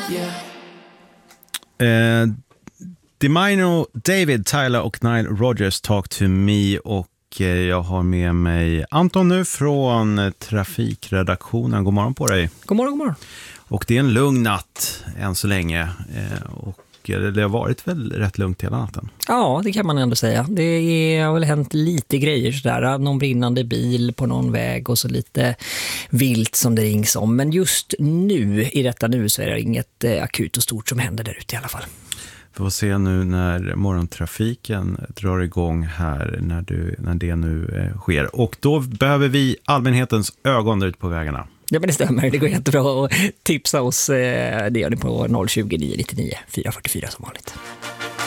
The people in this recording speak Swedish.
Dimino, David, Tyler och Nile Rodgers, Talk to Me. Och jag har med mig Anton nu från trafikredaktionen. God morgon på dig. God morgon, god morgon. Och det är en lugn natt än så länge. Och det har varit väl rätt lugnt hela natten. Ja, det kan man ändå säga. Det har väl hänt lite grejer sådär. Någon brinnande bil på någon väg och så lite vilt som det rings om. Men just nu, i detta nu, så är det inget akut och stort som händer där ute i alla fall. Vi får se nu när morgontrafiken drar igång här, när det nu sker. Och då behöver vi allmänhetens ögon ut på vägarna. Ja, men det stämmer. Det går jättebra att tipsa oss. Det gör ni på 020 999 444 som vanligt.